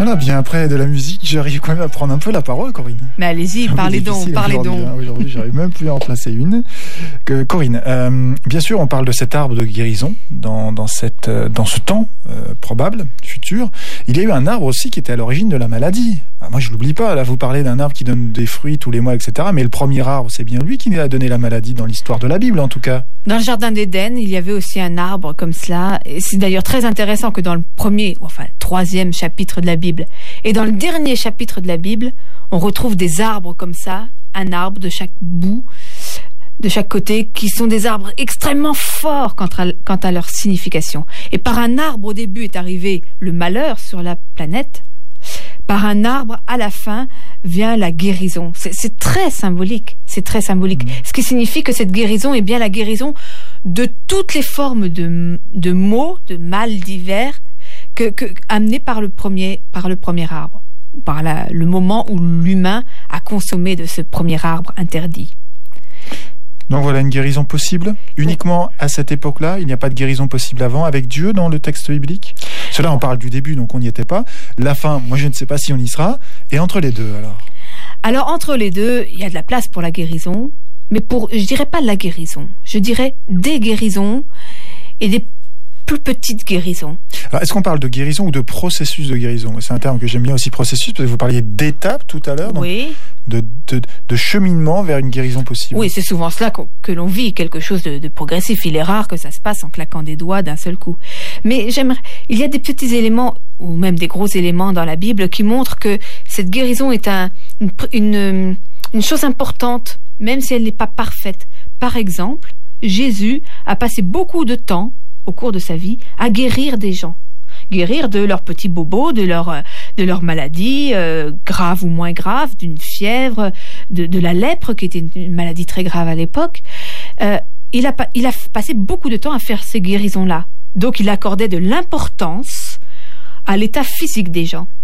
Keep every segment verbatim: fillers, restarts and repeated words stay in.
Voilà, bien après de la musique, j'arrive quand même à prendre un peu la parole, Corinne. Mais allez-y, parlez donc, parlez donc. Hein, aujourd'hui, j'arrive même plus à en placer une. Que, Corinne, euh, bien sûr, on parle de cet arbre de guérison dans, dans, cette, dans ce temps euh, probable, futur. Il y a eu un arbre aussi qui était à l'origine de la maladie. Ah, moi, je l'oublie pas. Là, vous parlez d'un arbre qui donne des fruits tous les mois, et cetera. Mais le premier arbre, c'est bien lui qui a donné la maladie dans l'histoire de la Bible, en tout cas. Dans le jardin d'Éden, il y avait aussi un arbre comme cela. Et c'est d'ailleurs très intéressant que dans le premier, enfin, troisième chapitre de la Bible, et dans le dernier chapitre de la Bible, on retrouve des arbres comme ça, un arbre de chaque bout, de chaque côté, qui sont des arbres extrêmement forts quant à, quant à leur signification. Et par un arbre, au début, est arrivé le malheur sur la planète. Par un arbre, à la fin, vient la guérison. C'est, c'est très symbolique. C'est très symbolique. Mmh. Ce qui signifie que cette guérison est bien la guérison de toutes les formes de, de maux, de mal divers, que, que, amenées par le premier, par le premier arbre. Par la, le moment où l'humain a consommé de ce premier arbre interdit. Donc voilà une guérison possible, uniquement à cette époque-là. Il n'y a pas de guérison possible avant, avec Dieu dans le texte biblique. Cela, on parle du début, donc on n'y était pas. La fin, moi je ne sais pas si on y sera. Et entre les deux, alors Alors entre les deux, il y a de la place pour la guérison, mais pour, je dirais pas la guérison, je dirais des guérisons et des plus petites guérisons. Alors, est-ce qu'on parle de guérison ou de processus de guérison ? C'est un terme que j'aime bien aussi, processus, parce que vous parliez d'étapes tout à l'heure, donc oui. de, de, de cheminement vers une guérison possible. Oui, c'est souvent cela que l'on vit, quelque chose de, de progressif. Il est rare que ça se passe en claquant des doigts d'un seul coup. Mais j'aimerais, il y a des petits éléments, ou même des gros éléments dans la Bible, qui montrent que cette guérison est un, une, une, une chose importante, même si elle n'est pas parfaite. Par exemple, Jésus a passé beaucoup de temps au cours de sa vie, à guérir des gens. Guérir de leurs petits bobos, de leur, de leur maladie, euh, grave ou moins grave, d'une fièvre, de, de la lèpre, qui était une maladie très grave à l'époque. Euh, il a, il a passé beaucoup de temps à faire ces guérisons-là. Donc il accordait de l'importance à l'état physique des gens.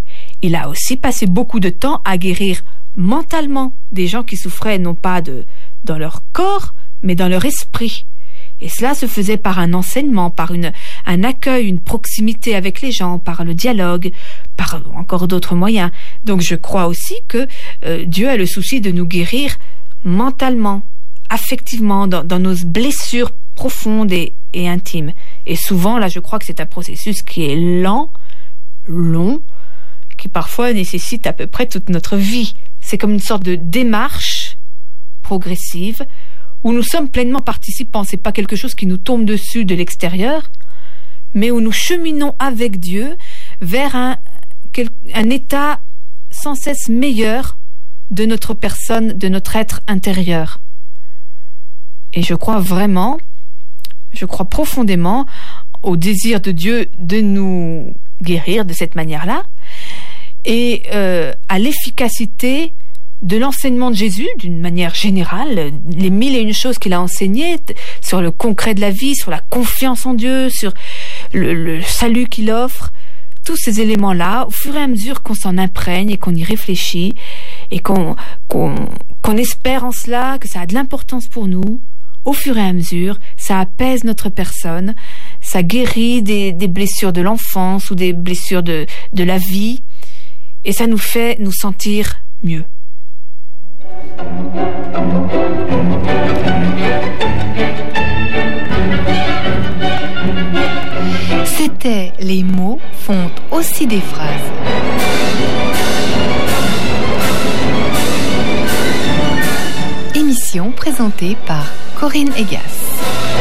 Il a aussi passé beaucoup de temps à guérir mentalement des gens qui souffraient non pas de, dans leur corps, mais dans leur esprit. Et cela se faisait par un enseignement, par une, un accueil, une proximité avec les gens, par le dialogue, par encore d'autres moyens. Donc je crois aussi que euh, Dieu a le souci de nous guérir mentalement, affectivement, dans, dans nos blessures profondes et, et intimes. Et souvent, là, je crois que c'est un processus qui est lent, long, qui parfois nécessite à peu près toute notre vie. C'est comme une sorte de démarche progressive, où nous sommes pleinement participants. C'est pas quelque chose qui nous tombe dessus de l'extérieur, mais où nous cheminons avec Dieu vers un, un état sans cesse meilleur de notre personne, de notre être intérieur. Et je crois vraiment, je crois profondément au désir de Dieu de nous guérir de cette manière-là, et euh, à l'efficacité de l'enseignement de Jésus, d'une manière générale, les mille et une choses qu'il a enseignées sur le concret de la vie, sur la confiance en Dieu, sur le, le salut qu'il offre, tous ces éléments-là, au fur et à mesure qu'on s'en imprègne et qu'on y réfléchit et qu'on, qu'on, qu'on espère en cela, que ça a de l'importance pour nous, au fur et à mesure, ça apaise notre personne, ça guérit des, des blessures de l'enfance ou des blessures de, de la vie, et ça nous fait nous sentir mieux. C'était Les mots font aussi des phrases. Émission présentée par Corinne Egas.